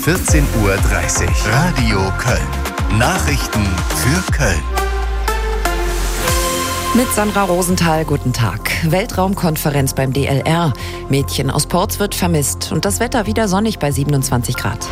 14:30 Uhr. Radio Köln. Nachrichten für Köln. Mit Sandra Rosenthal, guten Tag. Weltraumkonferenz beim DLR. Mädchen aus Porz wird vermisst und das Wetter wieder sonnig bei 27 Grad.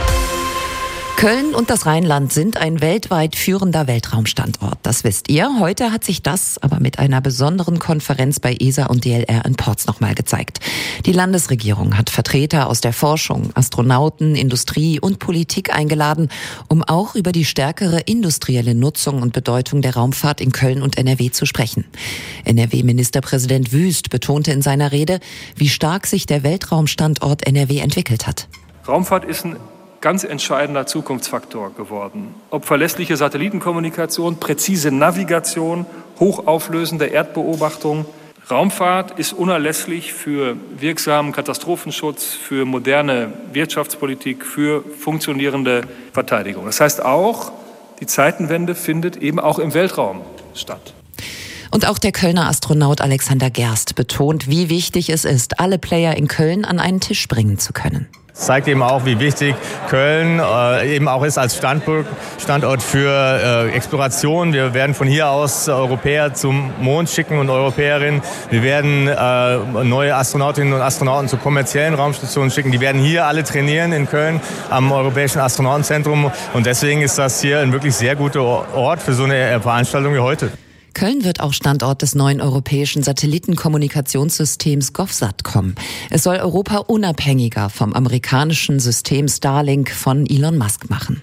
Köln und das Rheinland sind ein weltweit führender Weltraumstandort. Das wisst ihr. Heute hat sich das aber mit einer besonderen Konferenz bei ESA und DLR in Porz nochmal gezeigt. Die Landesregierung hat Vertreter aus der Forschung, Astronauten, Industrie und Politik eingeladen, um auch über die stärkere industrielle Nutzung und Bedeutung der Raumfahrt in Köln und NRW zu sprechen. NRW-Ministerpräsident Wüst betonte in seiner Rede, wie stark sich der Weltraumstandort NRW entwickelt hat. Raumfahrt ist ein ganz entscheidender Zukunftsfaktor geworden. Ob verlässliche Satellitenkommunikation, präzise Navigation, hochauflösende Erdbeobachtung. Raumfahrt ist unerlässlich für wirksamen Katastrophenschutz, für moderne Wirtschaftspolitik, für funktionierende Verteidigung. Das heißt auch, die Zeitenwende findet eben auch im Weltraum statt. Und auch der Kölner Astronaut Alexander Gerst betont, wie wichtig es ist, alle Player in Köln an einen Tisch bringen zu können. Das zeigt eben auch, wie wichtig Köln eben auch ist als Standort für Exploration. Wir werden von hier aus Europäer zum Mond schicken und Europäerinnen. Wir werden neue Astronautinnen und Astronauten zu kommerziellen Raumstationen schicken. Die werden hier alle trainieren in Köln am Europäischen Astronautenzentrum. Und deswegen ist das hier ein wirklich sehr guter Ort für so eine Veranstaltung wie heute. Köln wird auch Standort des neuen europäischen Satellitenkommunikationssystems GovSatcom. Es soll Europa unabhängiger vom amerikanischen System Starlink von Elon Musk machen.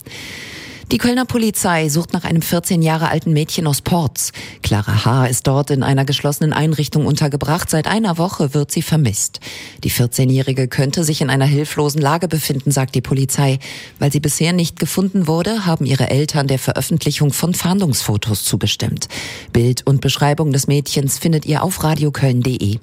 Die Kölner Polizei sucht nach einem 14 Jahre alten Mädchen aus Porz. Clara H. ist dort in einer geschlossenen Einrichtung untergebracht. Seit einer Woche wird sie vermisst. Die 14-Jährige könnte sich in einer hilflosen Lage befinden, sagt die Polizei. Weil sie bisher nicht gefunden wurde, haben ihre Eltern der Veröffentlichung von Fahndungsfotos zugestimmt. Bild und Beschreibung des Mädchens findet ihr auf radioköln.de.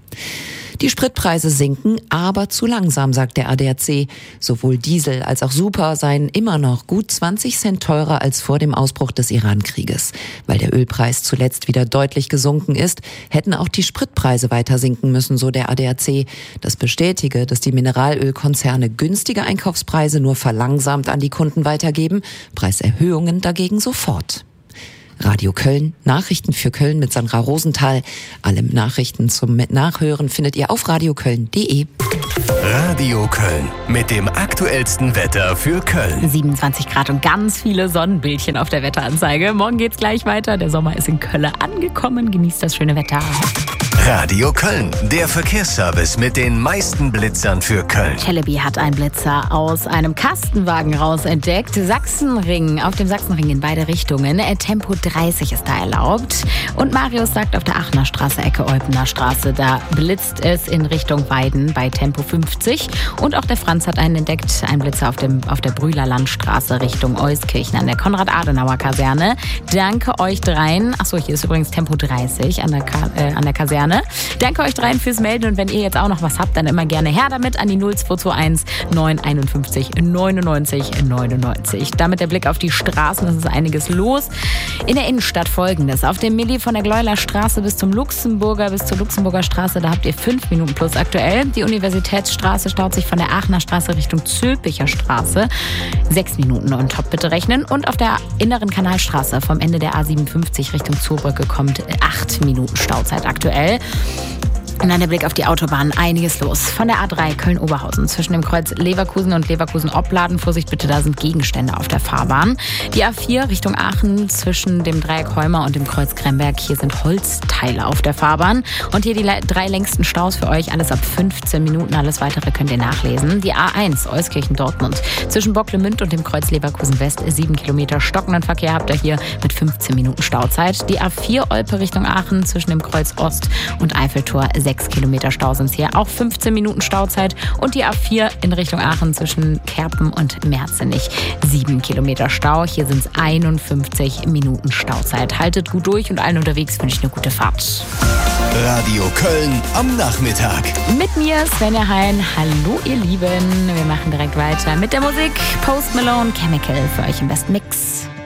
Die Spritpreise sinken, aber zu langsam, sagt der ADAC. Sowohl Diesel als auch Super seien immer noch gut 20 Cent teurer als vor dem Ausbruch des Iran-Krieges. Weil der Ölpreis zuletzt wieder deutlich gesunken ist, hätten auch die Spritpreise weiter sinken müssen, so der ADAC. Das bestätige, dass die Mineralölkonzerne günstige Einkaufspreise nur verlangsamt an die Kunden weitergeben, Preiserhöhungen dagegen sofort. Radio Köln, Nachrichten für Köln mit Sandra Rosenthal. Alle Nachrichten zum Nachhören findet ihr auf radioköln.de. Radio Köln mit dem aktuellsten Wetter für Köln. 27 Grad und ganz viele Sonnenbildchen auf der Wetteranzeige. Morgen geht's gleich weiter. Der Sommer ist in Köln angekommen. Genießt das schöne Wetter. Radio Köln, der Verkehrsservice mit den meisten Blitzern für Köln. Celebi hat einen Blitzer aus einem Kastenwagen raus entdeckt. Sachsenring, auf dem Sachsenring in beide Richtungen. Tempo 30 ist da erlaubt. Und Marius sagt, auf der Aachener Straße, Ecke Eupener Straße, da blitzt es in Richtung Weiden bei Tempo 50. Und auch der Franz hat einen entdeckt, einen Blitzer auf der Brühler Landstraße Richtung Euskirchen an der Konrad-Adenauer-Kaserne. Danke euch dreien. Achso, hier ist übrigens Tempo 30 an der Kaserne. Danke euch dreien fürs Melden und wenn ihr jetzt auch noch was habt, dann immer gerne her damit an die 0221 951 99 99. Damit der Blick auf die Straßen, es ist einiges los. In der Innenstadt Folgendes: Auf dem Milli von der Gleuler Straße bis zur Luxemburger Straße, da habt ihr 5 Minuten plus aktuell. Die Universitätsstraße staut sich von der Aachener Straße Richtung Zülpicher Straße. 6 Minuten on top bitte rechnen. Und auf der inneren Kanalstraße vom Ende der A57 Richtung Zurbrücke kommt 8 Minuten Stauzeit aktuell. Und dann der Blick auf die Autobahn, einiges los. Von der A3 Köln-Oberhausen zwischen dem Kreuz Leverkusen und Leverkusen-Opladen. Vorsicht bitte, da sind Gegenstände auf der Fahrbahn. Die A4 Richtung Aachen zwischen dem Dreieck Heumer und dem Kreuz Kremberg. Hier sind Holzteile auf der Fahrbahn. Und hier die 3 längsten Staus für euch. Alles ab 15 Minuten. Alles weitere könnt ihr nachlesen. Die A1 Euskirchen-Dortmund zwischen Bocklemünd und dem Kreuz Leverkusen-West. 7 Kilometer stockenden Verkehr habt ihr hier mit 15 Minuten Stauzeit. Die A4 Olpe Richtung Aachen zwischen dem Kreuz Ost und Eiffeltor. 6 Kilometer Stau sind es hier, auch 15 Minuten Stauzeit. Und die A4 in Richtung Aachen zwischen Kerpen und Merzenich. 7 Kilometer Stau, hier sind es 51 Minuten Stauzeit. Haltet gut durch und allen unterwegs wünsche ich eine gute Fahrt. Radio Köln am Nachmittag. Mit mir Svenja Hein. Hallo ihr Lieben. Wir machen direkt weiter mit der Musik. Post Malone, Chemical für euch im besten Mix.